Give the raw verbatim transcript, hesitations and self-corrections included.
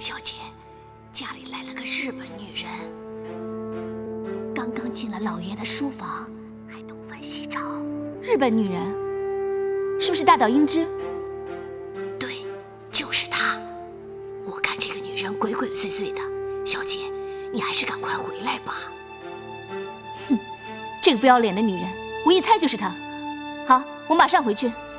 小姐，家里来了个日本女人，刚刚进了老爷的书房，还东翻西找。 日本女人，是不是大岛英之？ 对，就是她。我看这个女人鬼鬼祟祟的，小姐，你还是赶快回来吧。 哼，这个不要脸的女人，我一猜就是她。好，我马上回去。